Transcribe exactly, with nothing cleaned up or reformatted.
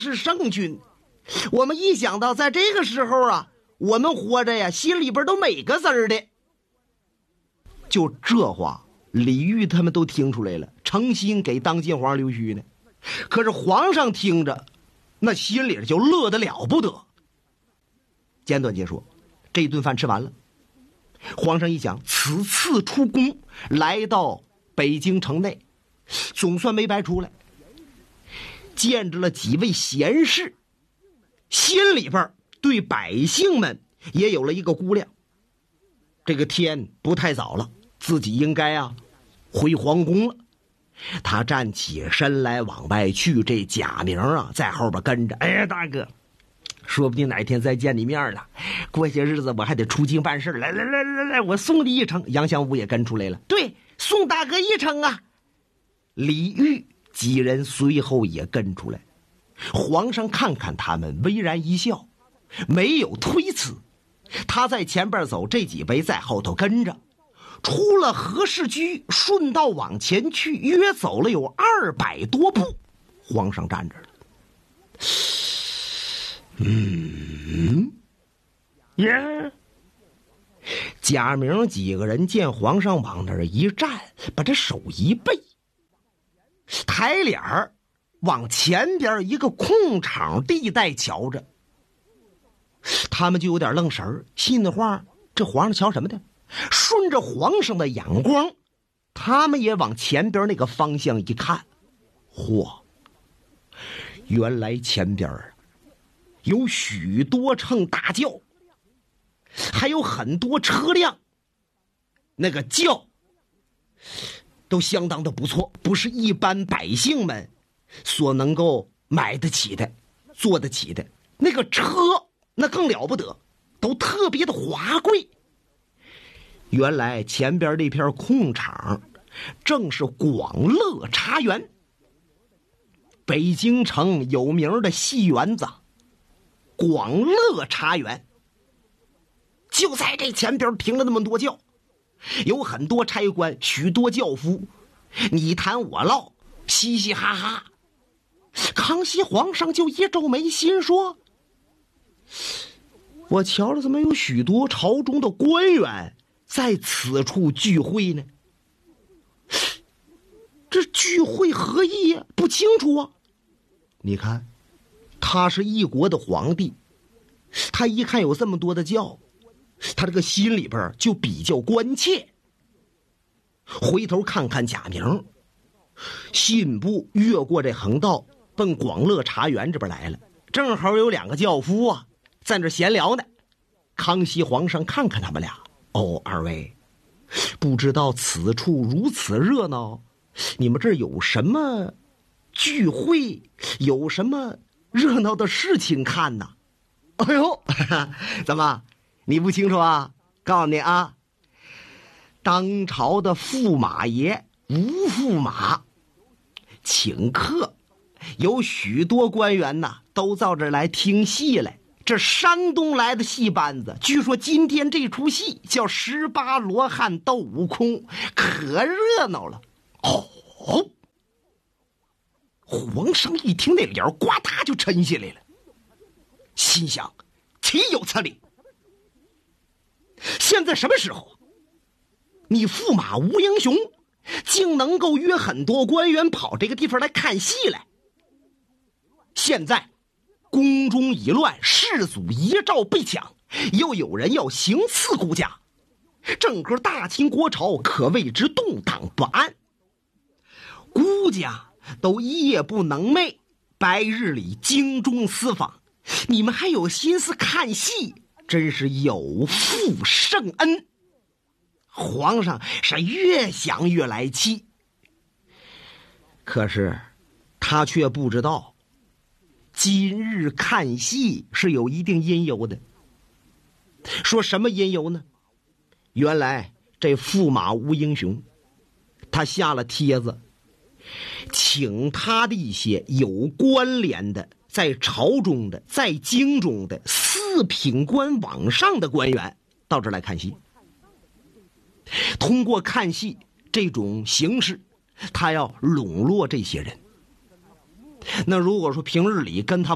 是圣君。我们一想到在这个时候啊，我们活着呀，心里边都美个滋儿的。就这话，李煜他们都听出来了，诚心给当今皇上留须呢。可是皇上听着，那心里就乐得了不得。简短截说，这顿饭吃完了，皇上一想，此次出宫来到北京城内，总算没白出来，见着了几位贤士，心里边对百姓们也有了一个估量。这个天不太早了，自己应该啊回皇宫了。他站起身来往外去，这贾明啊在后边跟着。哎呀，大哥，说不定哪天再见你面了，过些日子我还得出京办事，来来来来来，我送你一程。杨相武也跟出来了，对，送大哥一程啊。李煜几人随后也跟出来。皇上看看他们，微然一笑，没有推辞。他在前边走，这几位在后头跟着。出了和氏居，顺道往前去，约走了有二百多步。皇上站着了，嗯，耶。贾明几个人见皇上往那儿一站，把这手一背，抬脸儿往前边一个空场地带瞧着。他们就有点愣神儿，心里话，这皇上瞧什么的？顺着皇上的眼光，他们也往前边那个方向一看，嚯，原来前边有许多乘大轿，还有很多车辆，那个轿都相当的不错，不是一般百姓们所能够买得起的，坐得起的。那个车那更了不得，都特别的华贵。原来前边那片空场正是广乐茶园，北京城有名的戏园子，广乐茶园就在这前边停了那么多轿，有很多差官，许多轿夫，你谈我唠，嘻嘻哈哈。康熙皇上就一皱眉心说，我瞧着怎么有许多朝中的官员在此处聚会呢？这聚会何意呀？不清楚啊。你看，他是一国的皇帝，他一看有这么多的轿，他这个心里边就比较关切。回头看看贾明，信步越过这横道，奔广乐茶园这边来了。正好有两个轿夫啊在那闲聊呢。康熙皇上看看他们俩，哦，二位，不知道此处如此热闹，你们这儿有什么聚会，有什么热闹的事情看呢？哎呦，怎么你不清楚啊？告诉你啊，当朝的驸马爷吴驸马请客，有许多官员呐都到这儿来听戏来。这山东来的戏班子，据说今天这出戏叫十八罗汉斗悟空，可热闹了。哦，皇上一听那脸呱嗒就沉下来了，心想岂有此理！现在什么时候？你驸马吴英雄竟能够约很多官员跑这个地方来看戏来？现在宫中已乱，世祖遗诏被抢，又有人要行刺顾家，整个大清国朝可谓之动荡不安。顾家都夜不能寐，白日里京中私访，你们还有心思看戏，真是有负圣恩。皇上是越想越来气，可是他却不知道今日看戏是有一定因由的。说什么因由呢？原来这驸马吴英雄他下了帖子，请他的一些有关联的在朝中的在京中的四品官往上的官员到这儿来看戏。通过看戏这种形式，他要笼络这些人。那如果说平日里跟他